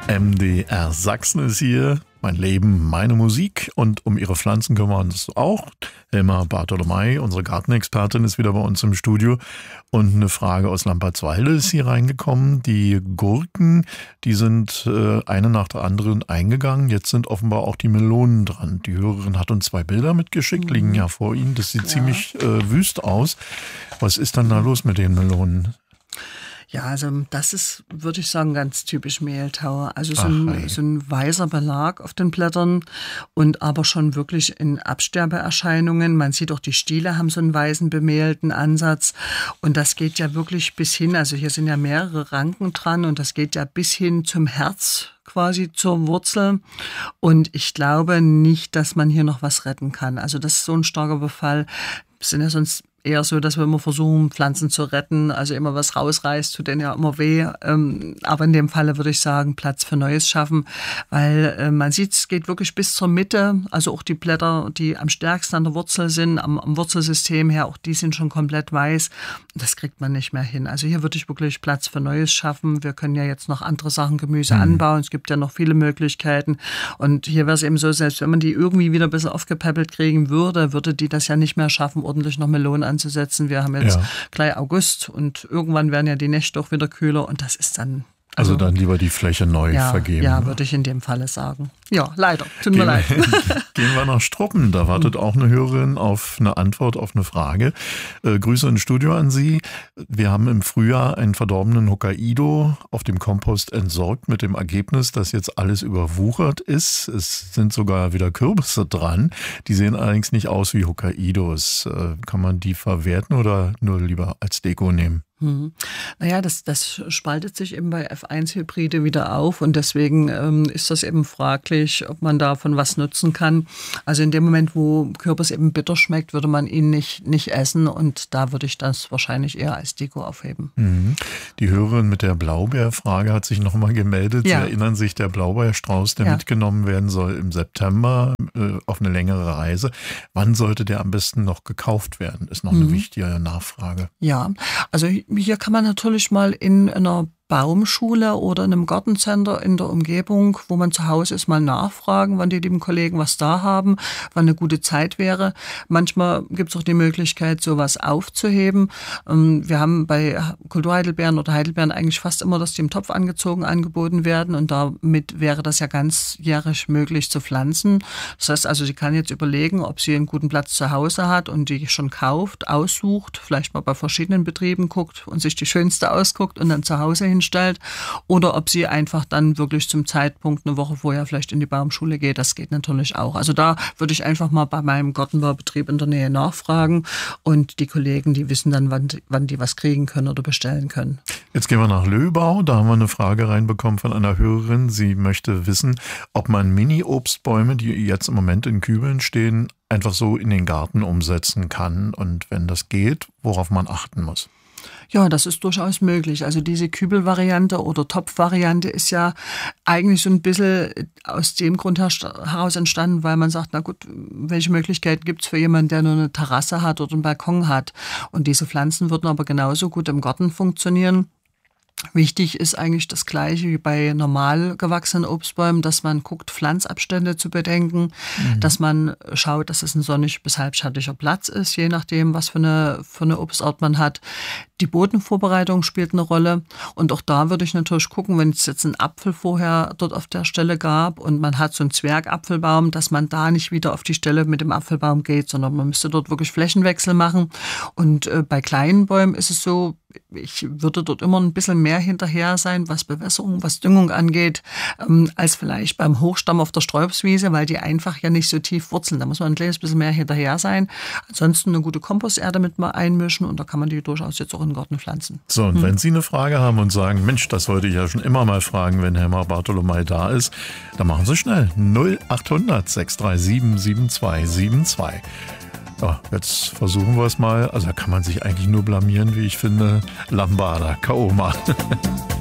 MDR Sachsen ist hier. Mein Leben, meine Musik. Und um ihre Pflanzen kümmern wir uns auch. Helma Bartolomei, unsere Gartenexpertin, ist wieder bei uns im Studio. Und eine Frage aus Lampertswalde ist hier reingekommen. Die Gurken, die sind eine nach der anderen eingegangen. Jetzt sind offenbar auch die Melonen dran. Die Hörerin hat uns 2 Bilder mitgeschickt, liegen ja vor Ihnen. Das sieht ziemlich wüst aus. Was ist dann da los mit den Melonen? Ja, also das ist, würde ich sagen, ganz typisch Mehltau. Also so ein weißer Belag auf den Blättern und aber schon wirklich in Absterbeerscheinungen. Man sieht auch, die Stiele haben so einen weißen bemehlten Ansatz und das geht ja wirklich bis hin, also hier sind ja mehrere Ranken dran und das geht ja bis hin zum Herz, quasi zur Wurzel. Und ich glaube nicht, dass man hier noch was retten kann. Also das ist so ein starker Befall. Wir sind ja sonst eher so, dass wir immer versuchen, Pflanzen zu retten, also immer was rausreißt, tut denen ja immer weh. Aber in dem Falle würde ich sagen, Platz für Neues schaffen, weil man sieht, es geht wirklich bis zur Mitte, also auch die Blätter, die am stärksten an der Wurzel sind, am Wurzelsystem her, auch die sind schon komplett weiß. Das kriegt man nicht mehr hin. Also hier würde ich wirklich Platz für Neues schaffen. Wir können ja jetzt noch andere Sachen, Gemüse anbauen. Es gibt ja noch viele Möglichkeiten. Und hier wäre es eben so, selbst wenn man die irgendwie wieder ein bisschen aufgepäppelt kriegen würde, würde die das ja nicht mehr schaffen, ordentlich noch Melonen anzusetzen. Wir haben jetzt gleich August und irgendwann werden ja die Nächte auch wieder kühler und das ist dann... Also dann lieber die Fläche neu vergeben. Ja, würde ich in dem Falle sagen. Ja, leider. Tut mir leid. Gehen wir nach Struppen. Da wartet auch eine Hörerin auf eine Antwort auf eine Frage. Grüße ins Studio an Sie. Wir haben im Frühjahr einen verdorbenen Hokkaido auf dem Kompost entsorgt mit dem Ergebnis, dass jetzt alles überwuchert ist. Es sind sogar wieder Kürbisse dran. Die sehen allerdings nicht aus wie Hokkaidos. Kann man die verwerten oder nur lieber als Deko nehmen? Naja, das spaltet sich eben bei F1-Hybride wieder auf und deswegen ist das eben fraglich, ob man davon was nutzen kann. Also in dem Moment, wo Kürbis eben bitter schmeckt, würde man ihn nicht essen und da würde ich das wahrscheinlich eher als Deko aufheben. Die Hörerin mit der Blaubeerfrage hat sich nochmal gemeldet. Ja. Sie erinnern sich, der Blaubeerstrauß, der mitgenommen werden soll im September auf eine längere Reise. Wann sollte der am besten noch gekauft werden? Ist noch eine wichtige Nachfrage. Ja, also hier kann man natürlich mal in einer Baumschule oder in einem Gartencenter in der Umgebung, wo man zu Hause ist, mal nachfragen, wann die lieben Kollegen was da haben, wann eine gute Zeit wäre. Manchmal gibt es auch die Möglichkeit, sowas aufzuheben. Wir haben bei Kulturheidelbeeren oder Heidelbeeren eigentlich fast immer, dass die im Topf angezogen angeboten werden und damit wäre das ja ganzjährig möglich zu pflanzen. Das heißt also, sie kann jetzt überlegen, ob sie einen guten Platz zu Hause hat und die schon kauft, aussucht, vielleicht mal bei verschiedenen Betrieben guckt und sich die schönste ausguckt und dann zu Hause hinstellt oder ob sie einfach dann wirklich zum Zeitpunkt eine Woche vorher vielleicht in die Baumschule geht. Das geht natürlich auch. Also da würde ich einfach mal bei meinem Gartenbaubetrieb in der Nähe nachfragen und die Kollegen, die wissen dann, wann die was kriegen können oder bestellen können. Jetzt gehen wir nach Löbau. Da haben wir eine Frage reinbekommen von einer Hörerin. Sie möchte wissen, ob man Mini-Obstbäume, die jetzt im Moment in Kübeln stehen, einfach so in den Garten umsetzen kann und wenn das geht, worauf man achten muss. Ja, das ist durchaus möglich. Also diese Kübelvariante oder Topfvariante ist ja eigentlich so ein bisschen aus dem Grund heraus entstanden, weil man sagt, na gut, welche Möglichkeiten gibt es für jemanden, der nur eine Terrasse hat oder einen Balkon hat? Und diese Pflanzen würden aber genauso gut im Garten funktionieren. Wichtig ist eigentlich das Gleiche wie bei normal gewachsenen Obstbäumen, dass man guckt, Pflanzabstände zu bedenken, dass man schaut, dass es ein sonnig bis halbschattiger Platz ist, je nachdem, was für eine Obstart man hat. Die Bodenvorbereitung spielt eine Rolle und auch da würde ich natürlich gucken, wenn es jetzt einen Apfel vorher dort auf der Stelle gab und man hat so einen Zwergapfelbaum, dass man da nicht wieder auf die Stelle mit dem Apfelbaum geht, sondern man müsste dort wirklich Flächenwechsel machen. Und bei kleinen Bäumen ist es so, ich würde dort immer ein bisschen mehr hinterher sein, was Bewässerung, was Düngung angeht, als vielleicht beim Hochstamm auf der Sträubswiese, weil die einfach ja nicht so tief wurzeln. Da muss man ein kleines bisschen mehr hinterher sein. Ansonsten eine gute Komposterde mit mal einmischen und da kann man die durchaus jetzt auch in den Garten pflanzen. So, und wenn Sie eine Frage haben und sagen, Mensch, das wollte ich ja schon immer mal fragen, wenn Helma Bartolomei da ist, dann machen Sie schnell 0800 637 7272. Ja, jetzt versuchen wir es mal. Also da kann man sich eigentlich nur blamieren, wie ich finde. Lambada, K.O. machen.